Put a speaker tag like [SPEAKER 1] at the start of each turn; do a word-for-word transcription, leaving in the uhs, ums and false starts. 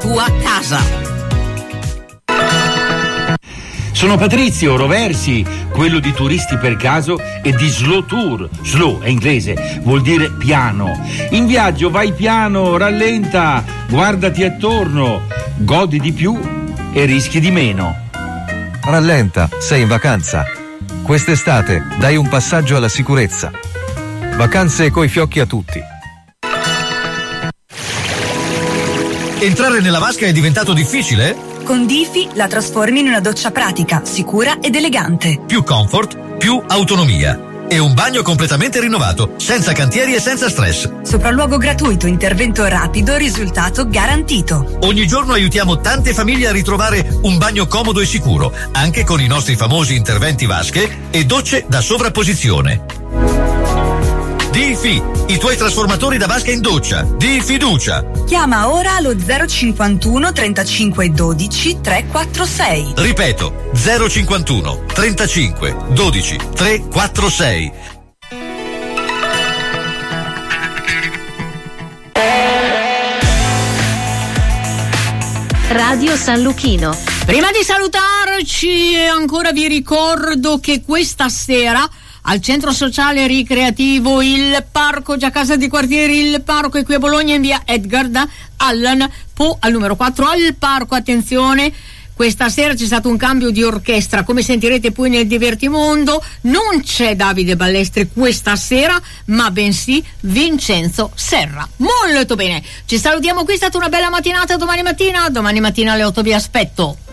[SPEAKER 1] tua casa.
[SPEAKER 2] Sono Patrizio Roversi, quello di Turisti per Caso e di Slow Tour. Slow è inglese, vuol dire piano. In viaggio vai piano, rallenta, guardati attorno, godi di più e rischi di meno.
[SPEAKER 3] Rallenta, sei in vacanza. Quest'estate dai un passaggio alla sicurezza. Vacanze coi fiocchi a tutti.
[SPEAKER 4] Entrare nella vasca è diventato difficile?
[SPEAKER 5] Con Difi la trasformi in una doccia pratica, sicura ed elegante.
[SPEAKER 4] Più comfort, più autonomia. E un bagno completamente rinnovato, senza cantieri e senza stress.
[SPEAKER 5] Sopralluogo gratuito, intervento rapido, risultato garantito.
[SPEAKER 4] Ogni giorno aiutiamo tante famiglie a ritrovare un bagno comodo e sicuro, anche con i nostri famosi interventi vasche e docce da sovrapposizione. Difi, i tuoi trasformatori da vasca in doccia. Di fiducia.
[SPEAKER 5] Chiama ora allo zero cinquantuno trentacinque dodici trequarantasei.
[SPEAKER 4] Ripeto, zero cinquantuno trentacinque dodici trequarantasei.
[SPEAKER 6] Radio San Luchino.
[SPEAKER 1] Prima di salutarci, ancora vi ricordo che questa sera al centro sociale ricreativo Il Parco, già casa di quartiere Il Parco, è qui a Bologna in via Edgar Allan Poe al numero quattro al Parco. Attenzione, questa sera c'è stato un cambio di orchestra, come sentirete poi nel Divertimondo. Non c'è Davide Ballestri questa sera, ma bensì Vincenzo Serra. Molto bene, ci salutiamo qui, è stata una bella mattinata. Domani mattina, domani mattina alle otto vi aspetto.